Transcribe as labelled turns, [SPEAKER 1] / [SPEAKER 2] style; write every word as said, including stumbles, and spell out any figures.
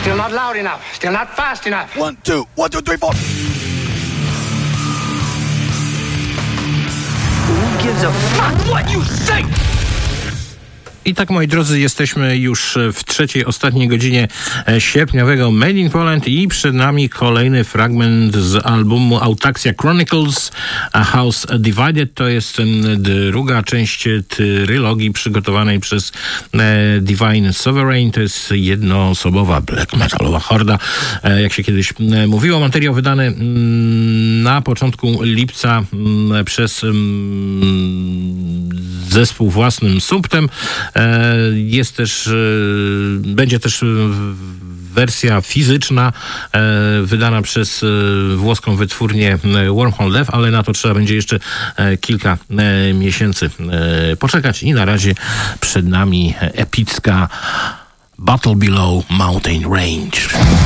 [SPEAKER 1] Still not loud enough. Still not fast enough.
[SPEAKER 2] One, two, one, two, three, four.
[SPEAKER 1] Who gives a fuck what you say?
[SPEAKER 3] I tak, moi drodzy, jesteśmy już w trzeciej, ostatniej godzinie sierpniowego Made in Poland i przed nami kolejny fragment z albumu Autaxia Chronicles, A House Divided. To jest druga część trylogii przygotowanej przez Divine Sovereign. To jest jednoosobowa black metalowa horda, jak się kiedyś mówiło. Materiał wydany na początku lipca przez zespół własnym sumptem. Jest też, będzie też wersja fizyczna wydana przez włoską wytwórnię Wormhole Death, ale na to trzeba będzie jeszcze kilka miesięcy poczekać i na razie przed nami epicka Battle Below Mountain Range.